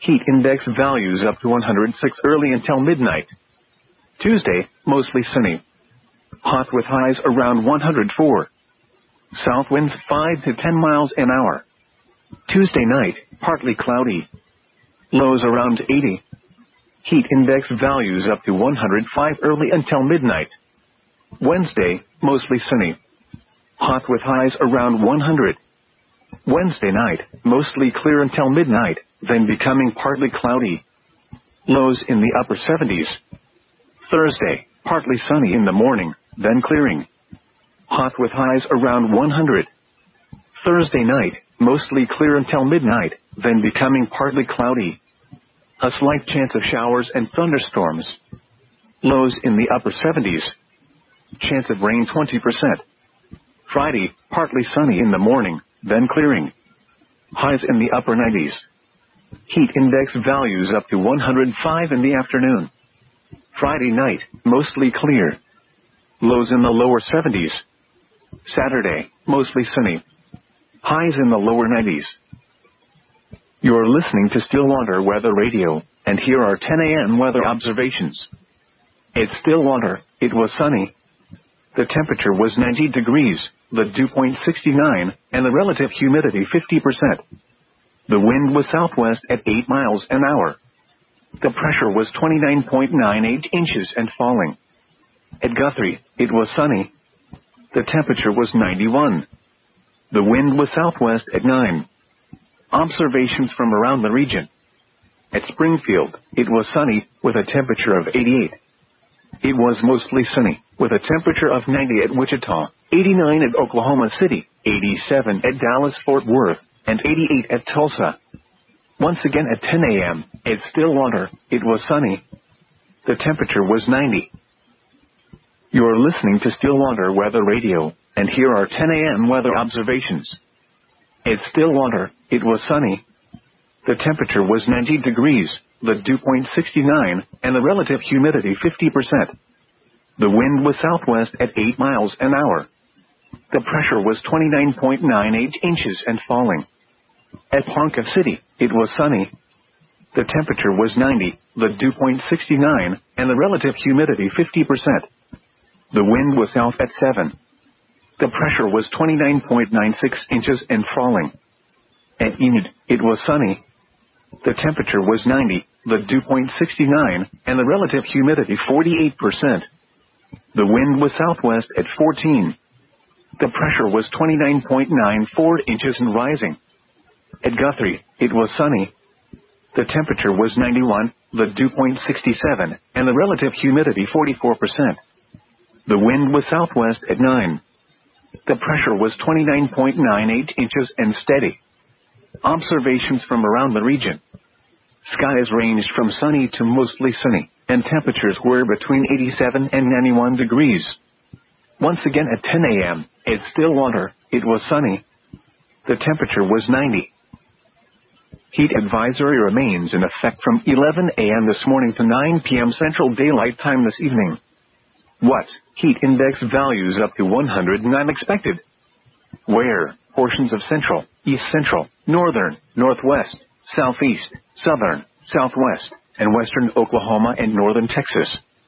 Heat index values up to 106 early until midnight. Tuesday, mostly sunny. Hot with highs around 104. South winds 5 to 10 miles an hour. Tuesday night, partly cloudy. Lows around 80. Heat index values up to 105 early until midnight. Wednesday, mostly sunny. Hot with highs around 100. Wednesday night, mostly clear until midnight, then becoming partly cloudy. Lows in the upper 70s. Thursday, partly sunny in the morning, then clearing. Hot with highs around 100. Thursday night, mostly clear until midnight, then becoming partly cloudy. A slight chance of showers and thunderstorms. Lows in the upper 70s. Chance of rain 20%. Friday, partly sunny in the morning, then clearing. Highs in the upper 90s. Heat index values up to 105 in the afternoon. Friday night, mostly clear. Lows in the lower 70s. Saturday, mostly sunny. Highs in the lower 90s. You're listening to Stillwater Weather Radio, and here are 10 a.m. weather observations. At Stillwater, it was sunny. The temperature was 90 degrees, the dew point 69, and the relative humidity 50%. The wind was southwest at 8 miles an hour. The pressure was 29.98 inches and falling. At Guthrie, it was sunny. The temperature was 91. The wind was southwest at 9. Observations from around the region. At Springfield, it was sunny, with a temperature of 88. It was mostly sunny, with a temperature of 90 at Wichita, 89 at Oklahoma City, 87 at Dallas-Fort Worth, and 88 at Tulsa. Once again at 10 a.m., at Stillwater, it was sunny. The temperature was 90. You're listening to Stillwater Weather Radio, and here are 10 a.m. weather observations. At Stillwater, it was sunny. The temperature was 90 degrees, the dew point 69, and the relative humidity 50%. The wind was southwest at 8 miles an hour. The pressure was 29.98 inches and falling. At Ponca City, it was sunny. The temperature was 90, the dew point 69, and the relative humidity 50%. The wind was south at 7. The pressure was 29.96 inches and falling. At Enid, it was sunny. The temperature was 90, the dew point 69, and the relative humidity 48%. The wind was southwest at 14. The pressure was 29.94 inches and rising. At Guthrie, it was sunny. The temperature was 91, the dew point 67, and the relative humidity 44%. The wind was southwest at 9. The pressure was 29.98 inches and steady. Observations from around the region. Skies ranged from sunny to mostly sunny, and temperatures were between 87 and 91 degrees. Once again at 10 a.m., at Stillwater, it was sunny. The temperature was 90. Heat advisory remains in effect from 11 a.m. this morning to 9 p.m. Central Daylight Time this evening. What? Heat index values up to 109 expected. Where? Portions of central, east central, northern, northwest, southeast, southern, southwest, and western Oklahoma and northern Texas.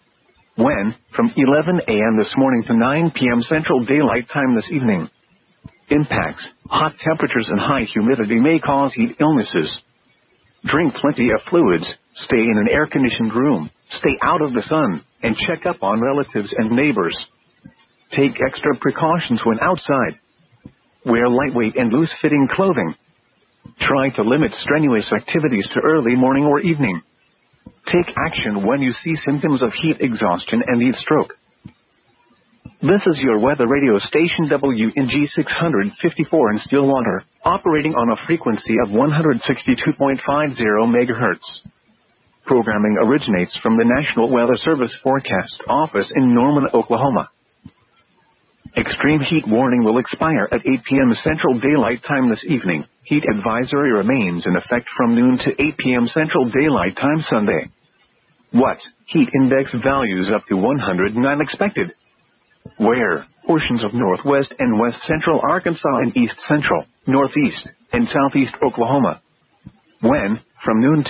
When? From 11 a.m. this morning to 9 p.m. Central Daylight Time this evening. Impacts. Hot temperatures and high humidity may cause heat illnesses. Drink plenty of fluids, stay in an air-conditioned room, stay out of the sun, and check up on relatives and neighbors. Take extra precautions when outside. Wear lightweight and loose-fitting clothing. Try to limit strenuous activities to early morning or evening. Take action when you see symptoms of heat exhaustion and heat stroke. This is your weather radio station WNG 654 in Stillwater, operating on a frequency of 162.50 megahertz. Programming originates from the National Weather Service Forecast Office in Norman, Oklahoma. Extreme heat warning will expire at 8 p.m. Central Daylight Time this evening. Heat advisory remains in effect from noon to 8 p.m. Central Daylight Time Sunday. What? Heat index values up to 109 expected. Where? Portions of northwest and west central Arkansas and east central, northeast, and southeast Oklahoma. When? From noon to